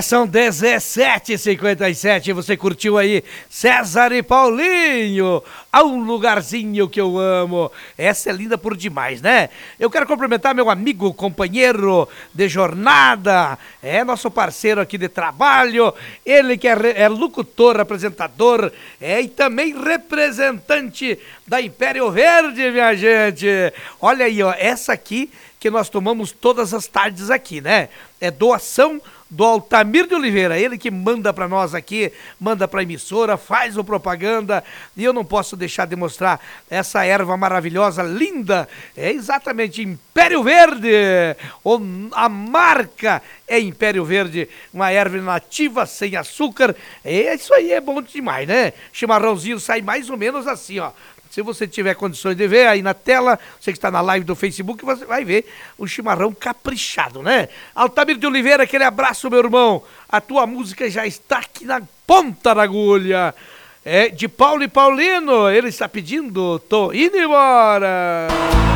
são 17h57. Você curtiu aí César e Paulinho, a um lugarzinho que eu amo. Essa é linda por demais, né? Eu quero cumprimentar meu amigo, companheiro de jornada, nosso parceiro aqui de trabalho, ele que é locutor, apresentador, e também representante da Império Verde, minha gente. Olha aí, ó, essa aqui que nós tomamos todas as tardes aqui, né? É doação do Altamir de Oliveira, ele que manda pra nós aqui, manda pra emissora, faz o propaganda, e eu não posso deixar de mostrar essa erva maravilhosa, linda, é exatamente Império Verde, a marca é Império Verde, uma erva nativa, sem açúcar, isso aí é bom demais, né? Chimarrãozinho sai mais ou menos assim, ó. Se você tiver condições de ver aí na tela, você que está na live do Facebook, você vai ver um chimarrão caprichado, né? Altamir de Oliveira, aquele abraço, meu irmão. A tua música já está aqui na ponta da agulha. É de Paulo e Paulino, ele está pedindo, tô indo embora.